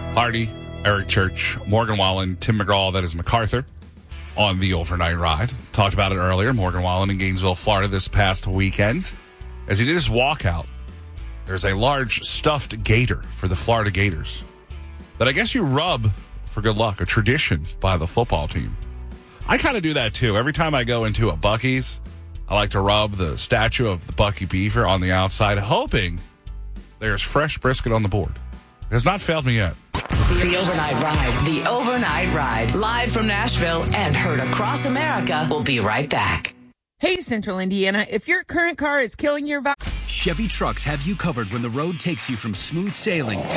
Hardy, Eric Church, Morgan Wallen, Tim McGraw, that is MacArthur, on the overnight ride. Talked about it earlier. Morgan Wallen in Gainesville, Florida this past weekend. As he did his walkout, there's a large stuffed gator for the Florida Gators that I guess you rub for good luck, a tradition by the football team. I kind of do that too. Every time I go into a Buc-ee's, I like to rub the statue of the Bucky Beaver on the outside, hoping there's fresh brisket on the board. It has not failed me yet. The Overnight Ride. The Overnight Ride. Live from Nashville and heard across America. We'll be right back. Hey, Central Indiana, if your current car is killing your vibe... Chevy trucks have you covered when the road takes you from smooth sailing